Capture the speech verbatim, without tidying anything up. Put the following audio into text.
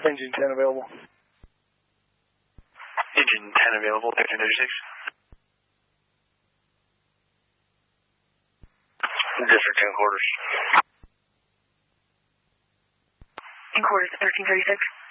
Engine ten available. Engine ten available, thirteen thirty-six. District ten quarters. In quarters, thirteen thirty-six.